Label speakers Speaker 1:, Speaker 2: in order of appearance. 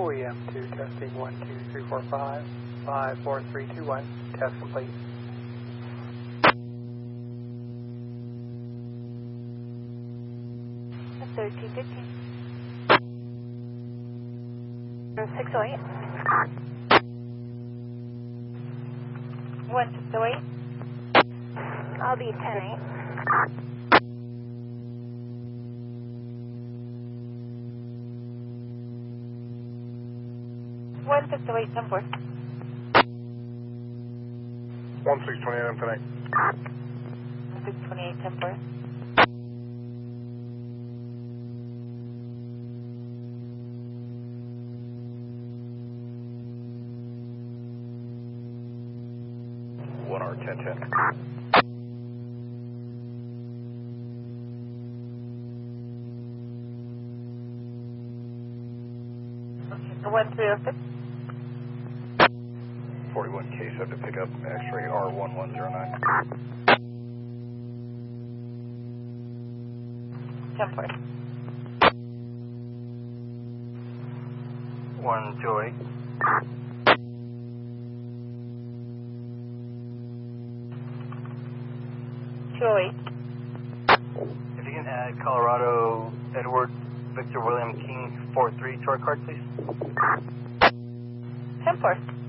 Speaker 1: OEM 2, testing 1, 2, 3, 4, 5, 5, 4, 3, 2, 1, test complete.
Speaker 2: That's 1315. 608. 1608. I'll be 10-8. One 608, 10-4.
Speaker 3: 1628, I'm 10-8.
Speaker 2: 1628, 10-4.
Speaker 3: One hour 10-10.
Speaker 2: Okay, 1306.
Speaker 3: 41K set to pick up X-ray R1109.
Speaker 2: 10-4.
Speaker 1: 128.
Speaker 2: 208.
Speaker 1: If you can add Colorado Edward Victor William King 43 to our card, please.
Speaker 2: 10-4.